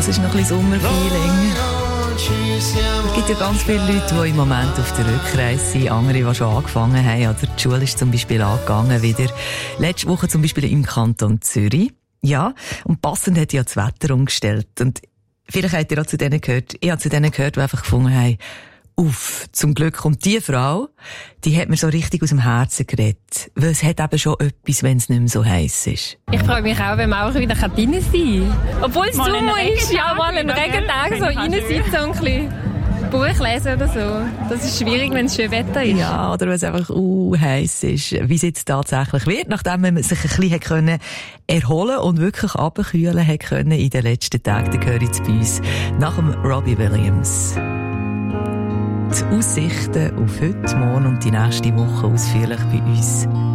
das ist noch ein bisschen Sommerfeeling. Es gibt ja ganz viele Leute, die im Moment auf der Rückreise sind, andere, die schon angefangen haben, oder die Schule ist zum Beispiel angegangen wieder. Letzte Woche zum Beispiel im Kanton Zürich. Ja, und passend hat ja das Wetter umgestellt. Und vielleicht habt ihr auch zu denen gehört, ich habe zu denen gehört, die einfach gefunden haben, zum Glück. Und die Frau, die hat mir so richtig aus dem Herzen geredet. Weil es hat eben schon etwas, wenn es nicht mehr so heiß ist. Ich freue mich auch, wenn man auch wieder drin sein kann. Obwohl es Sommer ist, ja, mal einen Regentag so reinsitzen und ein bisschen Buch lesen oder so. Das ist schwierig, wenn es schön Wetter ist. Ja, oder wenn es einfach heiß ist. Wie es jetzt tatsächlich wird, nachdem man sich ein bisschen können erholen und wirklich abkühlen hat können in den letzten Tagen, dann gehört jetzt bei uns nach dem Robbie Williams. Die Aussichten auf heute, morgen und die nächste Woche ausführlich bei uns.